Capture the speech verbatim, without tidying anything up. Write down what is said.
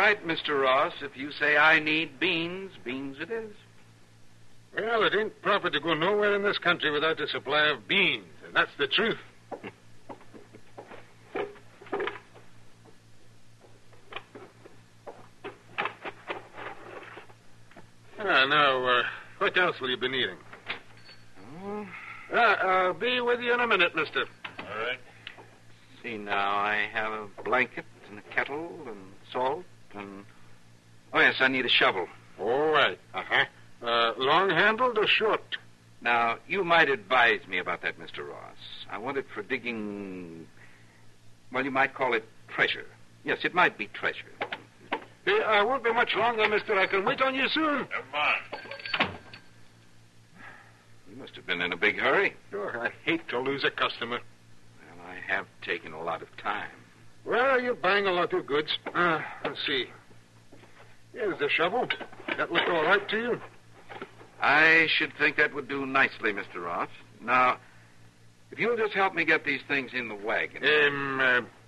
right, Mister Ross. If you say I need beans, beans it is. Well, it ain't proper to go nowhere in this country without a supply of beans, and that's the truth. ah, now, uh, what else will you be needing? Oh. Uh, I'll be with you in a minute, mister. All right. See, now, I have a blanket and a kettle and salt and... Oh, yes, I need a shovel. All right. Uh-huh. Uh, long-handled or short? Now, you might advise me about that, Mister Ross. I want it for digging... Well, you might call it treasure. Yes, it might be treasure. Uh, I won't be much longer, mister. I can wait on you soon. Never mind. You must have been in a big hurry. Oh, I hate to lose a customer. Well, I have taken a lot of time. Well, you're buying a lot of goods. Uh, let's see. Here's the shovel. That look all right to you? I should think that would do nicely, Mister Ross. Now, if you'll just help me get these things in the wagon. Um, uh,